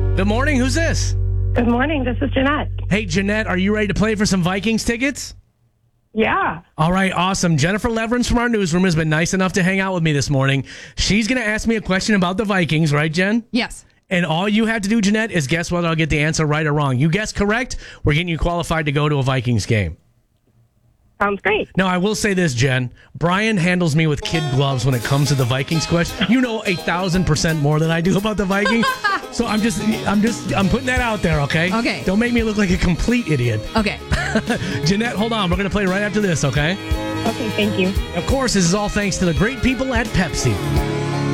Good morning. Who's this? Good morning. This is Jeanette. Hey, Jeanette, are you ready to play for some Vikings tickets? Yeah. All right, awesome. Jennifer Leverins from our newsroom has been nice enough to hang out with me this morning. She's going to ask me a question about the Vikings, right, Jen? Yes. And all you have to do, Jeanette, is guess whether I'll get the answer right or wrong. You guess correct, we're getting you qualified to go to a Vikings game. Sounds great. Now, I will say this, Jen. Brian handles me with kid gloves when it comes to the Vikings question. You know 1,000% more than I do about the Vikings. So I'm putting that out there, okay? Okay. Don't make me look like a complete idiot. Okay. Jeanette, hold on. We're going to play right after this, okay? Okay, thank you. Of course, this is all thanks to the great people at Pepsi.